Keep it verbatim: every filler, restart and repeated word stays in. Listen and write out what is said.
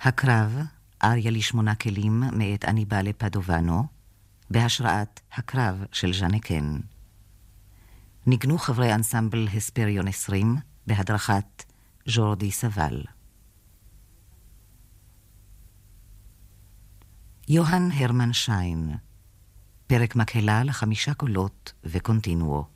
הקרב, אריה לשמונה כלים מאת אניבאלה פדובנו, בהשראת הקרב של ז'אנקן. ניגנו חברי אנסמבל הספריון עשרים בהדרכת ז'ורדי סבל. יוהן הרמן שיין, פרק מקהלה לחמישה קולות וקונטינואו.